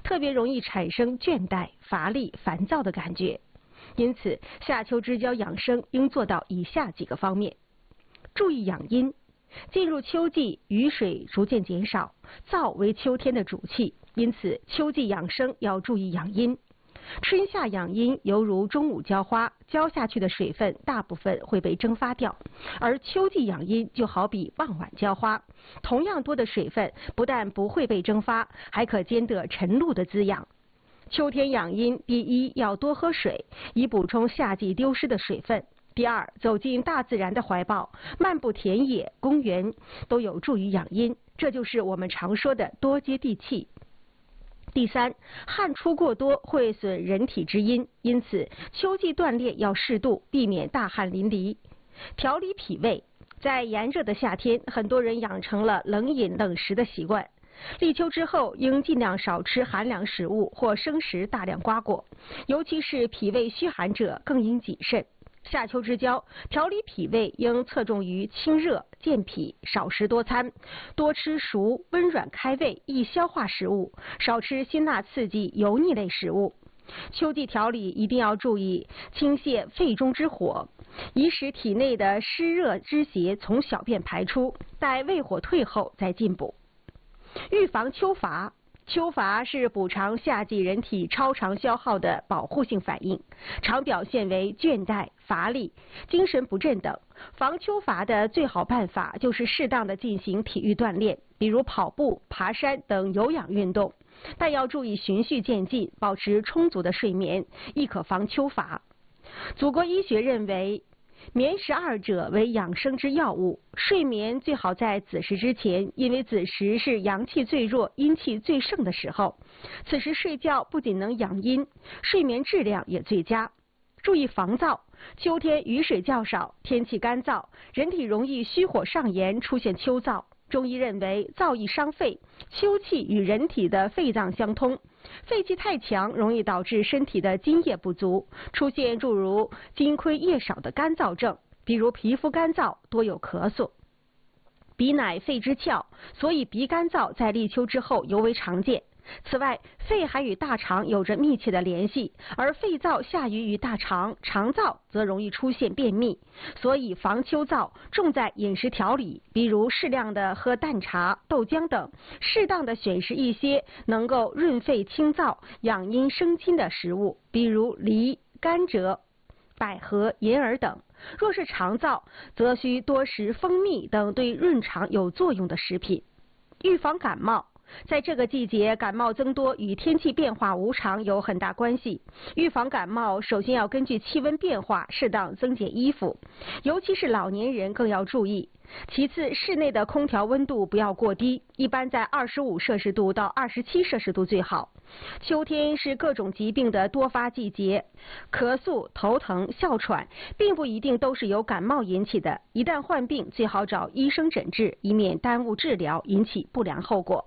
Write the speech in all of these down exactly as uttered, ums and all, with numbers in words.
特别容易产生倦怠、乏力、烦躁的感觉。因此，夏秋之交养生应做到以下几个方面：注意养阴。进入秋季，雨水逐渐减少，燥为秋天的主气，因此秋季养生要注意养阴。春夏养阴犹如中午浇花，浇下去的水分大部分会被蒸发掉，而秋季养阴就好比傍晚浇花，同样多的水分不但不会被蒸发，还可兼得晨露的滋养。秋天养阴，第一要多喝水，以补充夏季丢失的水分。第二，走进大自然的怀抱，漫步田野、公园，都有助于养阴，这就是我们常说的多接地气。第三，汗出过多会损人体之阴，因此秋季锻炼要适度，避免大汗淋漓。调理脾胃，在炎热的夏天，很多人养成了冷饮冷食的习惯。立秋之后，应尽量少吃寒凉食物或生食大量瓜果，尤其是脾胃虚寒者更应谨慎。夏秋之交，调理脾胃应侧重于清热健脾，少食多餐，多吃熟、温软开胃、易消化食物，少吃辛辣刺激、油腻类食物。秋季调理一定要注意清泻肺中之火，以使体内的湿热之邪从小便排出，待胃火退后再进补。预防秋乏。秋乏是补偿夏季人体超常消耗的保护性反应，常表现为倦怠、乏力、精神不振等。防秋乏的最好办法就是适当的进行体育锻炼，比如跑步、爬山等有氧运动，但要注意循序渐进，保持充足的睡眠，亦可防秋乏。祖国医学认为，眠食二者为养生之要务，睡眠最好在子时之前，因为子时是阳气最弱、阴气最盛的时候。此时睡觉不仅能养阴，睡眠质量也最佳。注意防燥，秋天雨水较少，天气干燥，人体容易虚火上炎，出现秋燥。中医认为燥易伤肺，秋气与人体的肺脏相通，肺气太强容易导致身体的津液不足，出现诸如津亏液少的干燥症，比如皮肤干燥，多有咳嗽。鼻乃肺之窍，所以鼻干燥在立秋之后尤为常见。此外，肺还与大肠有着密切的联系，而肺燥下于于大肠，肠燥则容易出现便秘，所以防秋燥重在饮食调理，比如适量的喝淡茶、豆浆等，适当的选食一些能够润肺清燥、养阴生津的食物，比如梨、甘蔗、百合、银耳等。若是肠燥，则需多食蜂蜜等对润肠有作用的食品。预防感冒，在这个季节，感冒增多与天气变化无常有很大关系。预防感冒，首先要根据气温变化适当增减衣服，尤其是老年人更要注意。其次，室内的空调温度不要过低，一般在二十五摄氏度到二十七摄氏度最好。秋天是各种疾病的多发季节，咳嗽、头疼、哮喘并不一定都是由感冒引起的，一旦患病，最好找医生诊治，以免耽误治疗，引起不良后果。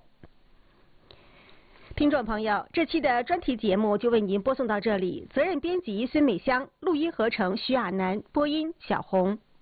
听众朋友，这期的专题节目就为您播送到这里，责任编辑孙美香，录音合成徐亚楠，播音小红。